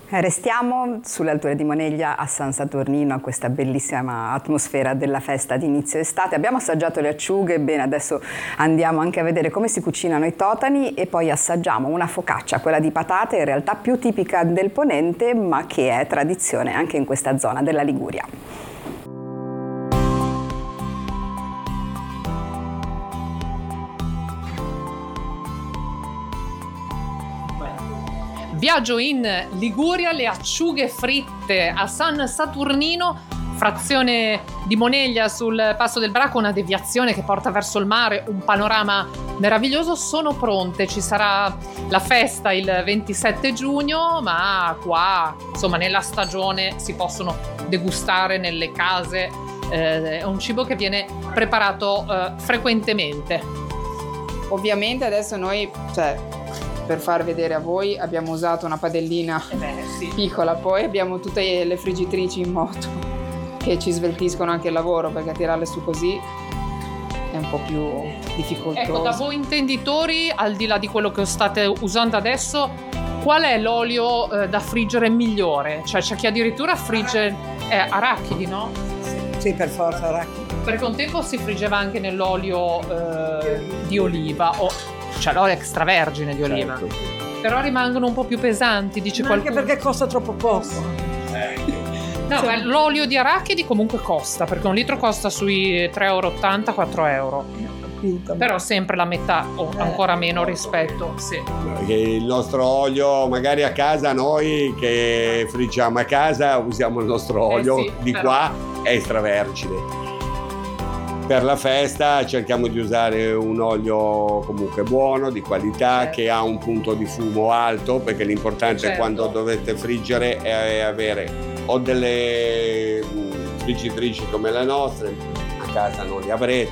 Restiamo sulle alture di Moneglia a San Saturnino, a questa bellissima atmosfera della festa di inizio estate. Abbiamo assaggiato le acciughe, bene, adesso andiamo anche a vedere come si cucinano i totani e poi assaggiamo una focaccia, quella di patate, in realtà più tipica del Ponente, ma che è tradizione anche in questa zona della Liguria. Viaggio in Liguria, le acciughe fritte a San Saturnino, frazione di Moneglia sul Passo del Bracco, una deviazione che porta verso il mare, un panorama meraviglioso. Sono pronte, ci sarà la festa il 27 giugno, ma qua, insomma, nella stagione si possono degustare nelle case, è un cibo che viene preparato frequentemente. Ovviamente adesso noi, per far vedere a voi, abbiamo usato una padellina piccola, poi abbiamo tutte le friggitrici in moto che ci sveltiscono anche il lavoro, perché tirarle su così è un po' più difficoltoso. Ecco, da voi intenditori, al di là di quello che state usando adesso, qual è l'olio da friggere migliore? Cioè c'è chi addirittura frigge arachidi, no? Sì, per forza arachidi. Perché un tempo si friggeva anche nell'olio di oliva, cioè l'olio extravergine di oliva. Certo. Però rimangono un po' più pesanti, dice Ma qualcuno. anche perché costa troppo poco. No, ma l'olio di arachidi comunque costa, perché un litro costa sui 3,80 €, 4 €. Però sempre la metà o ancora meno rispetto, sì. Il nostro olio, magari a casa noi che friggiamo a casa usiamo il nostro olio sì, di però qua, è extravergine. Per la festa cerchiamo di usare un olio comunque buono, di qualità, certo, che ha un punto di fumo alto, perché l'importante certo, quando dovete friggere è avere o delle friggitrici come le nostre, a casa non le avrete,